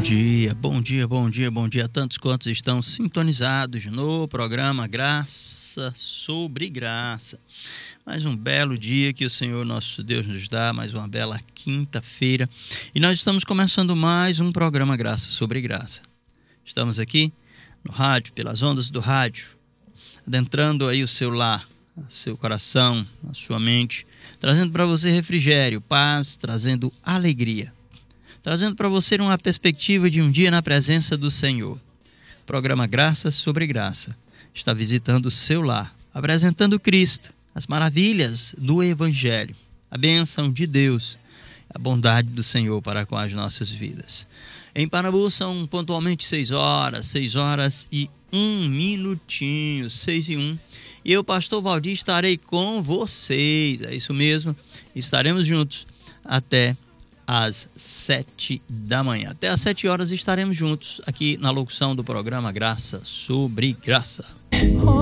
bom dia a tantos quantos estão sintonizados no programa Graça sobre Graça. Mais um belo dia que o Senhor nosso Deus nos dá, mais uma bela quinta-feira. E nós estamos começando mais um programa Graça sobre Graça. Estamos aqui no rádio, pelas ondas do rádio, adentrando aí o seu lar, o seu coração, a sua mente, trazendo para você refrigério, paz, trazendo alegria. Trazendo para você uma perspectiva de um dia na presença do Senhor. O programa Graça sobre Graça está visitando o seu lar, apresentando Cristo, as maravilhas do Evangelho, a bênção de Deus, a bondade do Senhor para com as nossas vidas. Em Panabu são pontualmente 6 horas e 1 minutinho, 6 e 1. E eu, pastor Valdir, estarei com vocês, é isso mesmo, estaremos juntos até às 7 da manhã. Até às 7 horas estaremos juntos aqui na locução do programa Graça sobre Graça.